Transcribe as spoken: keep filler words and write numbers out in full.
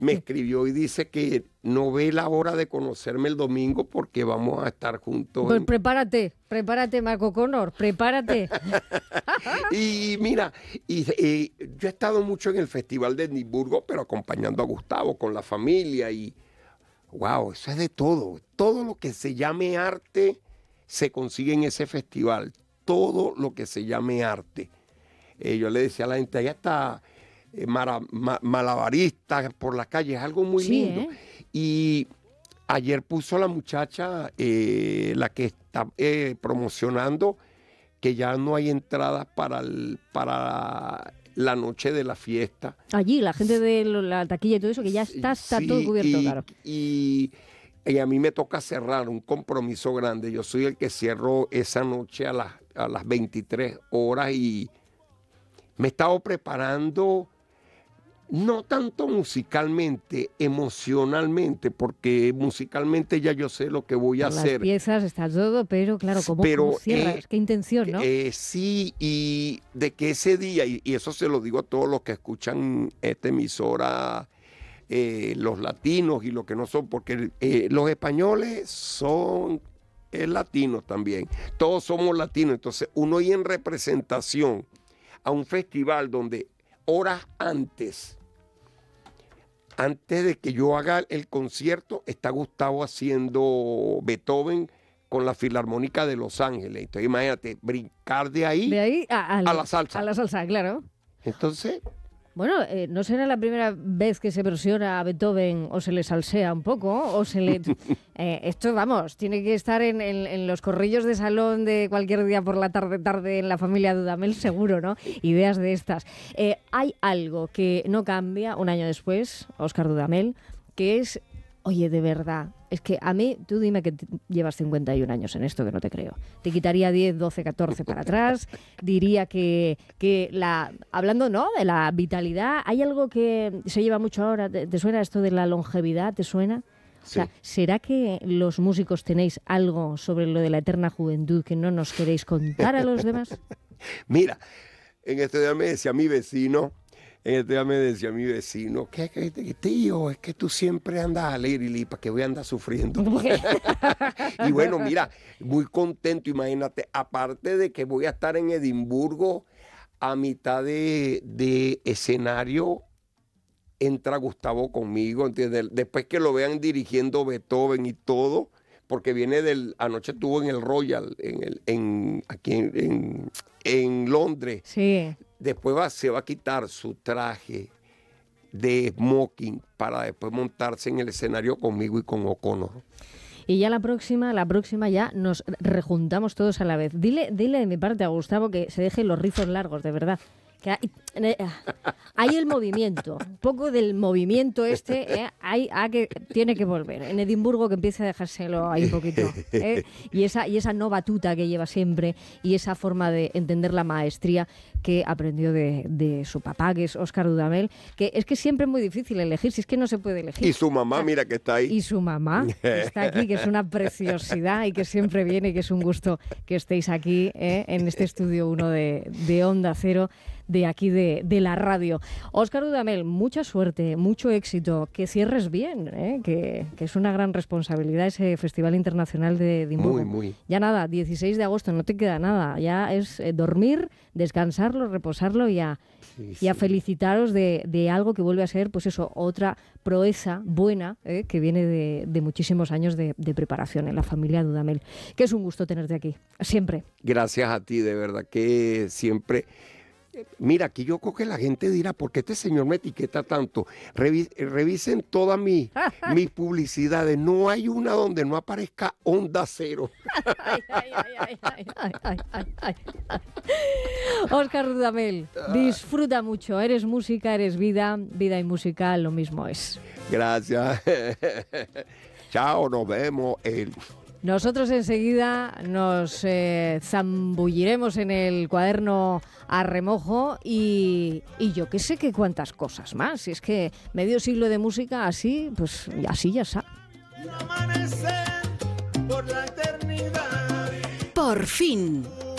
me escribió y dice que no ve la hora de conocerme el domingo porque vamos a estar juntos. Pues en... prepárate, prepárate, Marco Connor, prepárate. Y mira, y, y yo he estado mucho en el Festival de Edimburgo, pero acompañando a Gustavo con la familia y wow, eso es de todo. Todo lo que se llame arte se consigue en ese festival. Todo lo que se llame arte. Eh, yo le decía a la gente, allá está eh, mara, ma, malabarista por la calle, es algo muy Sí, lindo. ¿eh? Y ayer puso la muchacha, eh, la que está eh, promocionando, que ya no hay entradas para, el, para la noche de la fiesta. Allí, la gente de la taquilla y todo eso, que ya está, está Sí, todo cubierto, y, claro. Y, y a mí me toca cerrar un compromiso grande. Yo soy el que cierro esa noche a las, a las veintitrés horas y me he estado preparando, no tanto musicalmente, emocionalmente, porque musicalmente ya yo sé lo que voy a Las hacer. piezas, está todo, pero claro, ¿cómo, Pero, cómo cierras? eh, ¿Qué intención, no? Eh, sí, y de que ese día, y, y eso se lo digo a todos los que escuchan esta emisora, eh, los latinos y los que no son, porque eh, los españoles son eh, latinos también, todos somos latinos, entonces uno ir en representación a un festival donde horas antes, antes de que yo haga el concierto, está Gustavo haciendo Beethoven con la Filarmónica de Los Ángeles. Entonces imagínate, brincar de ahí, De ahí a, a la salsa. A la salsa, claro. Entonces... Bueno, eh, ¿no será la primera vez que se versiona a Beethoven o se le salsea un poco? O se le... Eh, esto, vamos, tiene que estar en, en, en los corrillos de salón de cualquier día por la tarde, tarde en la familia Dudamel, seguro, ¿no? Ideas de estas. Eh, hay algo que no cambia un año después, Óscar Dudamel, que es... Oye, de verdad, es que a mí, tú dime que llevas cincuenta y un años en esto, que no te creo. Te quitaría diez, doce, catorce para atrás. Diría que, que la, hablando, ¿no?, de la vitalidad, hay algo que se lleva mucho ahora. ¿Te, te suena esto de la longevidad? ¿Te suena? O sea, Sí. ¿será que los músicos tenéis algo sobre lo de la eterna juventud que no nos queréis contar a los demás? Mira, en este día me decía mi vecino, en este día me decía mi vecino, ¿qué, qué, qué tío? Es que tú siempre andas alegre, y ¿para qué voy a andar sufriendo? Y bueno, mira, muy contento, imagínate, aparte de que voy a estar en Edimburgo a mitad de, de escenario, entra Gustavo conmigo, ¿entiendes? Después que lo vean dirigiendo Beethoven y todo, porque viene del, anoche estuvo en el Royal, en el, en, aquí en, en, en Londres. Sí. Después va, se va a quitar su traje de smoking para después montarse en el escenario conmigo y con O'Connor. Y ya la próxima, la próxima ya nos rejuntamos todos a la vez. Dile, dile de mi parte a Gustavo que se deje los rizos largos, de verdad. Que hay, hay el movimiento, un poco del movimiento este, ¿eh? hay, hay que, tiene que volver. En Edimburgo que empiece a dejárselo ahí un poquito. ¿eh? Y, esa, y esa no batuta que lleva siempre y esa forma de entender la maestría que aprendió de, de su papá, que es Óscar Dudamel, que es que siempre es muy difícil elegir, si es que no se puede elegir. Y su mamá, o sea, mira que está ahí. Y su mamá, que está aquí, que es una preciosidad y que siempre viene y que es un gusto que estéis aquí, ¿eh? En este estudio uno de, de Onda Cero, de aquí de, de la radio. Óscar Dudamel, mucha suerte, mucho éxito, que cierres bien, ¿eh? que, que es una gran responsabilidad ese Festival Internacional de Edimburgo. Muy, muy. Ya nada, dieciséis de agosto, no te queda nada, ya es eh, dormir, descansarlo, reposarlo y a, sí, sí. y a felicitaros de, de algo que vuelve a ser, pues eso, otra proeza buena, ¿eh? que viene de, de muchísimos años de, de preparación en la familia Dudamel. Que es un gusto tenerte aquí, siempre. Gracias a ti, de verdad, que siempre... Mira, aquí yo creo que la gente dirá, ¿por qué este señor me etiqueta tanto? Revis, revisen todas mis, mis publicidades. No hay una donde no aparezca Onda Cero. Ay, ay, ay, ay, ay, ay, ay, ay. Óscar Dudamel, disfruta mucho. Eres música, eres vida. Vida y música, lo mismo es. Gracias. Chao, nos vemos. El... Nosotros enseguida nos eh, zambulliremos en el cuaderno a remojo y, y yo qué sé que cuántas cosas más. Si es que medio siglo de música así, pues así ya está. Por fin.